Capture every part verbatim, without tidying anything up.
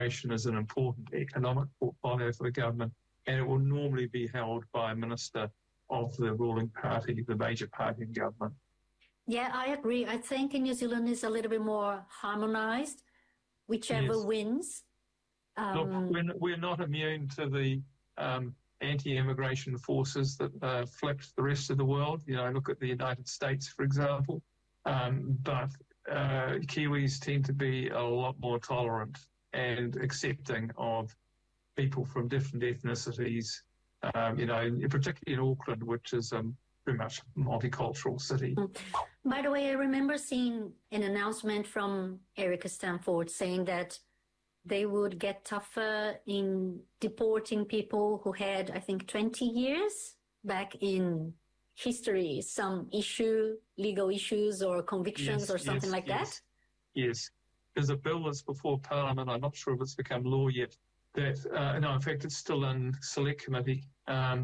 immigration is an important economic portfolio for the government, and it will normally be held by a minister of the ruling party, the major party in government. Yeah, I agree. I think in New Zealand is a little bit more harmonized, whichever Yes. wins. Um, Look, we're, we're not immune to the um, anti-immigration forces that uh, flipped the rest of the world. You know, look at the United States, for example. Um, but uh, Kiwis tend to be a lot more tolerant and accepting of people from different ethnicities, um, you know, particularly in Auckland, which is um, pretty much a multicultural city. By the way, I remember seeing an announcement from Erica Stanford saying that they would get tougher in deporting people who had, I think, twenty years back in history, some issue, legal issues or convictions Yes, or something yes, like yes, that? Yes. There's a bill that's before Parliament. I'm not sure if it's become law yet. That uh, no, in fact, it's still in select committee. Um,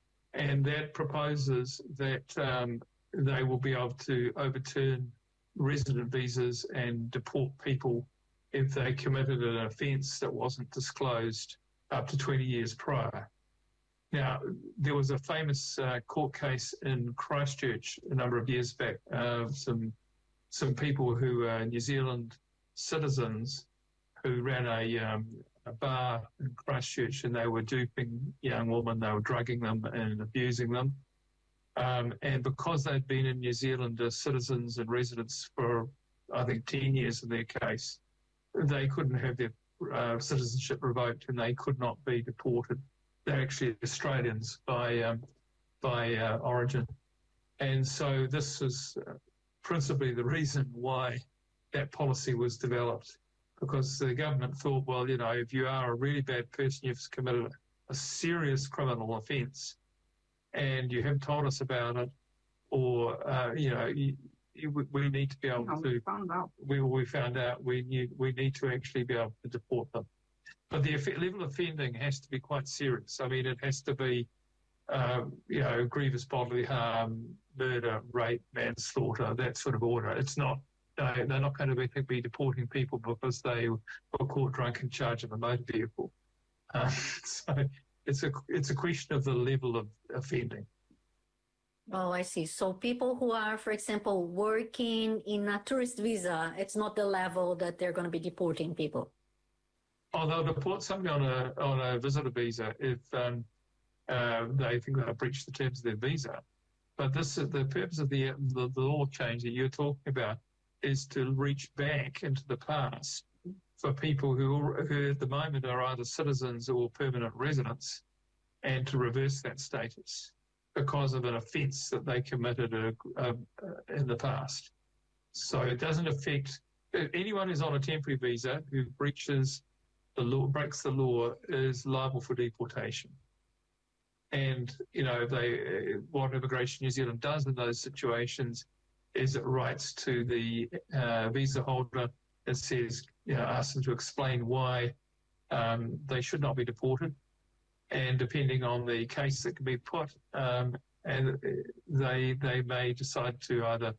and that proposes that um, they will be able to overturn resident visas and deport people if they committed an offence that wasn't disclosed up to twenty years prior. Now, there was a famous uh, court case in Christchurch a number of years back. Uh, some some people who are New Zealand citizens who ran a, um, a bar in Christchurch, and they were duping young women, they were drugging them and abusing them. Um, and because they'd been in New Zealand as citizens and residents for, I think, ten years in their case, they couldn't have their uh, citizenship revoked and they could not be deported. They're actually Australians by um, by uh, origin. And so this is uh, principally the reason why that policy was developed, because the government thought, well, you know, if you are a really bad person, you've committed a serious criminal offence and you haven't told us about it, or, uh, you know, you, you, we need to be able no, to... We found out. We, we found out we, need, we need to actually be able to deport them. But the level of offending has to be quite serious. I mean, it has to be, uh, you know, grievous bodily harm, murder, rape, manslaughter, that sort of order. It's not, uh, they're not going to be, be deporting people because they were caught drunk in charge of a motor vehicle. Uh, so it's a, it's a question of the level of offending. Oh, I see. So people who are, for example, working in a tourist visa, it's not the level that they're going to be deporting people. Oh, they'll deport somebody on a on a visitor visa if um, uh, they think they've breached the terms of their visa. But this is the purpose of the, the the law change that you're talking about is to reach back into the past for people who who at the moment are either citizens or permanent residents, and to reverse that status because of an offence that they committed uh, uh, in the past. So it doesn't affect anyone who's on a temporary visa who breaches the law, breaks the law, is liable for deportation. And, you know, they, what Immigration New Zealand does in those situations is it writes to the uh, visa holder and says, you know, asks them to explain why um, they should not be deported. And depending on the case that can be put, um, and they they may decide to either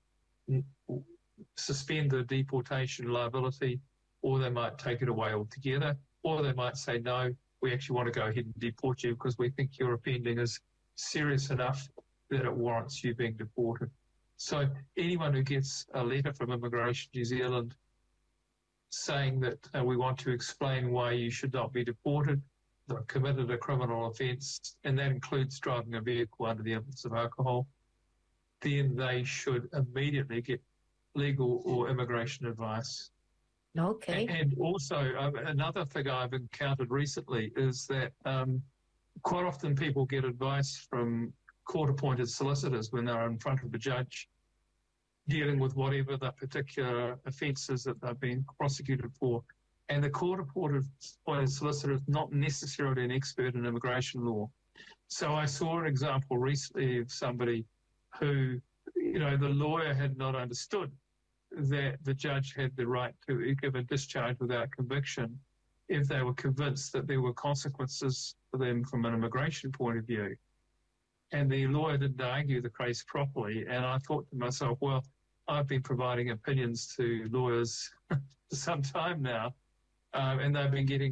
suspend the deportation liability, or they might take it away altogether, or they might say, no, we actually want to go ahead and deport you because we think your offending is serious enough that it warrants you being deported. So anyone who gets a letter from Immigration New Zealand saying that uh, we want to explain why you should not be deported, they've committed a criminal offence, and that includes driving a vehicle under the influence of alcohol, then they should immediately get legal or immigration advice. Okay. And also, um, another thing I've encountered recently is that um, quite often people get advice from court-appointed solicitors when they're in front of a judge dealing with whatever the particular offences that they've been prosecuted for. And the court-appointed solicitor is not necessarily an expert in immigration law. So I saw an example recently of somebody who, you know, the lawyer had not understood that the judge had the right to give a discharge without conviction if they were convinced that there were consequences for them from an immigration point of view. And the lawyer didn't argue the case properly. And I thought to myself, well, I've been providing opinions to lawyers for some time now. um, and they've been getting